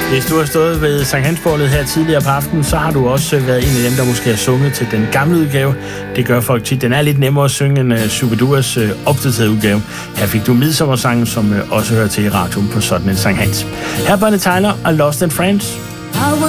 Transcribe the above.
Hvis du har stået ved Sankt Hansbålet her tidligere på aftenen, så har du også været en af dem, der måske har sunget til den gamle udgave. Det gør folk tit. Den er lidt nemmere at synge end Shubiduas opdaterede udgave. Her fik du midsommersangen, som også hører til i radioen på sådan en Sankt Hans. Her er Bonnie Tyler og Lost in France.